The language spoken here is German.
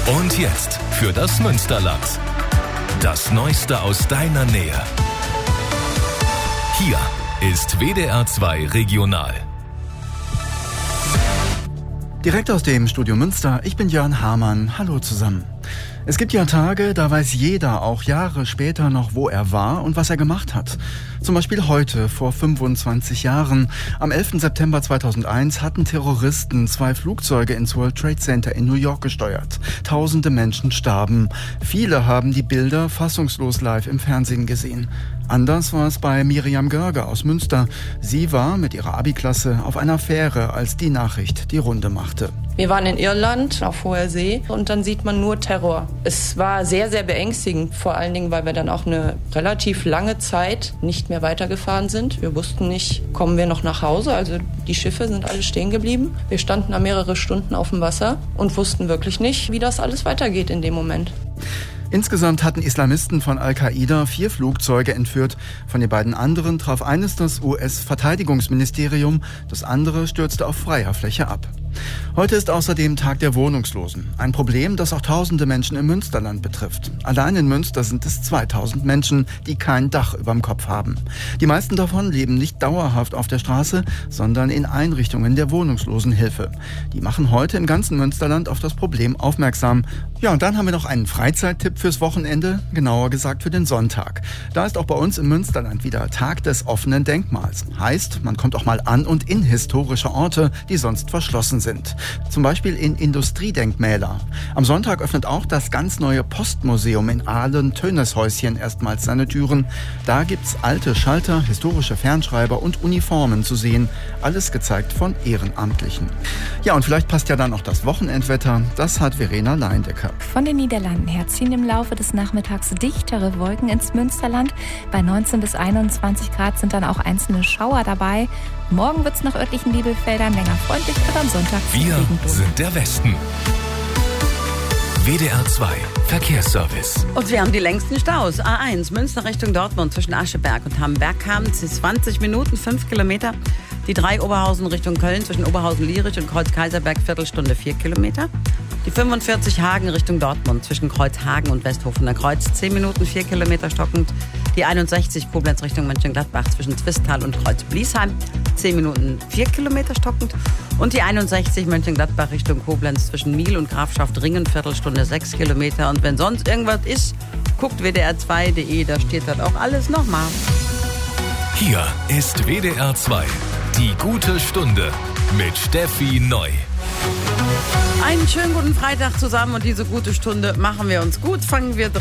Und jetzt für das Münsterland. Das Neueste aus deiner Nähe. Hier ist WDR 2 Regional. Direkt aus dem Studio Münster, ich bin Jörn Hamann. Hallo zusammen. Es gibt ja Tage, da weiß jeder auch Jahre später noch, wo er war und was er gemacht hat. Zum Beispiel heute, vor 25 Jahren. Am 11. September 2001 hatten Terroristen 2 Flugzeuge ins World Trade Center in New York gesteuert. Tausende Menschen starben. Viele haben die Bilder fassungslos live im Fernsehen gesehen. Anders war es bei Miriam Görger aus Münster. Sie war mit ihrer Abi-Klasse auf einer Fähre, als die Nachricht die Runde machte. Wir waren in Irland auf hoher See und dann sieht man nur Terror. Es war sehr, sehr beängstigend, vor allen Dingen, weil wir dann auch eine relativ lange Zeit nicht mehr weitergefahren sind. Wir wussten nicht, kommen wir noch nach Hause, also die Schiffe sind alle stehen geblieben. Wir standen da mehrere Stunden auf dem Wasser und wussten wirklich nicht, wie das alles weitergeht in dem Moment. Insgesamt hatten Islamisten von Al-Qaida 4 Flugzeuge entführt. Von den beiden anderen traf eines das US-Verteidigungsministerium, das andere stürzte auf freier Fläche ab. Heute ist außerdem Tag der Wohnungslosen. Ein Problem, das auch tausende Menschen im Münsterland betrifft. Allein in Münster sind es 2000 Menschen, die kein Dach überm Kopf haben. Die meisten davon leben nicht dauerhaft auf der Straße, sondern in Einrichtungen der Wohnungslosenhilfe. Die machen heute im ganzen Münsterland auf das Problem aufmerksam. Ja, und dann haben wir noch einen Freizeittipp fürs Wochenende, genauer gesagt für den Sonntag. Da ist auch bei uns im Münsterland wieder Tag des offenen Denkmals. Heißt, man kommt auch mal an und in historische Orte, die sonst verschlossen sind. Zum Beispiel in Industriedenkmäler. Am Sonntag öffnet auch das ganz neue Postmuseum in Ahlen-Töneshäuschen erstmals seine Türen. Da gibt's alte Schalter, historische Fernschreiber und Uniformen zu sehen. Alles gezeigt von Ehrenamtlichen. Ja, und vielleicht passt ja dann auch das Wochenendwetter. Das hat Verena Leindecker. Von den Niederlanden her ziehen im Laufe des Nachmittags dichtere Wolken ins Münsterland. Bei 19 bis 21 Grad sind dann auch einzelne Schauer dabei. Morgen wird es nach örtlichen Nebelfeldern länger freundlich und am Sonntag Wir sind der Westen. WDR 2 Verkehrsservice. Und wir haben die längsten Staus. A1 Münster Richtung Dortmund zwischen Ascheberg und Hamburg haben es 20 Minuten, 5 Kilometer. Die 3 Oberhausen Richtung Köln zwischen Oberhausen-Lierich und Kreuz-Kaiserberg Viertelstunde 4 Kilometer. Die 45 Hagen Richtung Dortmund zwischen Kreuzhagen und Westhofener Kreuz 10 Minuten 4 Kilometer stockend. Die 61 Koblenz Richtung Mönchengladbach zwischen Zwistal und Kreuz-Bliesheim 10 Minuten 4 Kilometer stockend. Und die 61 Mönchengladbach Richtung Koblenz zwischen Miel und Grafschaft Ringen Viertelstunde 6 Kilometer. Und wenn sonst irgendwas ist, guckt wdr2.de, da steht dann auch alles nochmal. Hier ist WDR 2, die gute Stunde mit Steffi Neu. Einen schönen guten Freitag zusammen und diese gute Stunde machen wir uns gut. Fangen wir